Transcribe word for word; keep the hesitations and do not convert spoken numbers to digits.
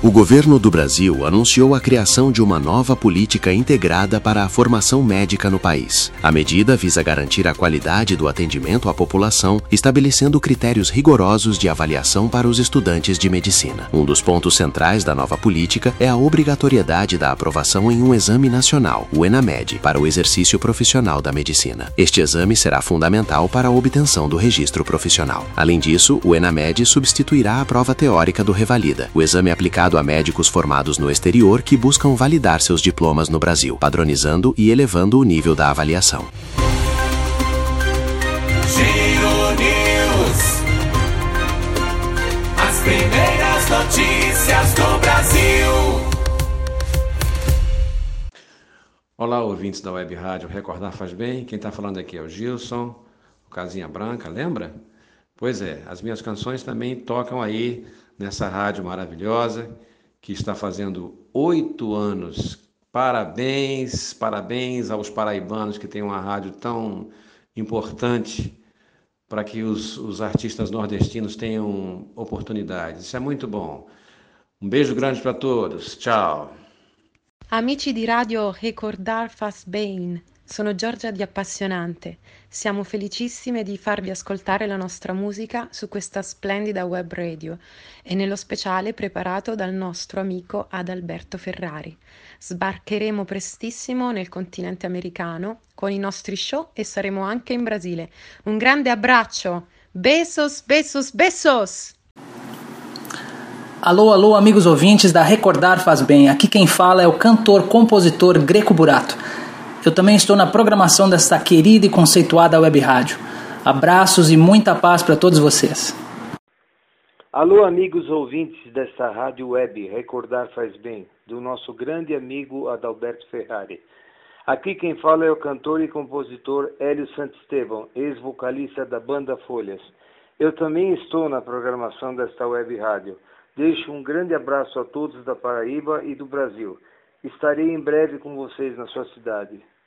O governo do Brasil anunciou a criação de uma nova política integrada para a formação médica no país. A medida visa garantir a qualidade do atendimento à população, estabelecendo critérios rigorosos de avaliação para os estudantes de medicina. Um dos pontos centrais da nova política é a obrigatoriedade da aprovação em um exame nacional, o ENAMED, para o exercício profissional da medicina. Este exame será fundamental para a obtenção do registro profissional. Além disso, o ENAMED substituirá a prova teórica do Revalida, o exame aplicado a médicos formados no exterior que buscam validar seus diplomas no Brasil, padronizando e elevando o nível da avaliação. Giro News. As primeiras notícias do Brasil. Olá, ouvintes da Web Rádio Recordar Faz Bem. Quem está falando aqui é o Gilson, o Casinha Branca, lembra? Pois é, as minhas canções também tocam aí nessa rádio maravilhosa, que está fazendo oito anos. Parabéns, parabéns aos paraibanos que têm uma rádio tão importante para que os, os artistas nordestinos tenham oportunidades. Isso é muito bom. Um beijo grande para todos. Tchau. Amici di Radio Recordar Faz Bem, sono Giorgia di Appassionante. Siamo felicissime di farvi ascoltare la nostra musica su questa splendida web radio e nello speciale preparato dal nostro amico Adalberto Ferrari. Sbarcheremo prestissimo nel continente americano con i nostri show e saremo anche in Brasile. Un grande abbraccio! Besos, besos, besos! Alô, alô, amigos ouvintes da Recordar Faz Bem. Aqui quem fala é o cantor, compositor Greco Burato. Eu também estou na programação desta querida e conceituada web rádio. Abraços e muita paz para todos vocês. Alô, amigos ouvintes desta rádio web Recordar Faz Bem, do nosso grande amigo Adalberto Ferrari. Aqui quem fala é o cantor e compositor Hélio Santisteban, ex-vocalista da banda Folhas. Eu também estou na programação desta web rádio. Deixo um grande abraço a todos da Paraíba e do Brasil. Estarei em breve com vocês na sua cidade.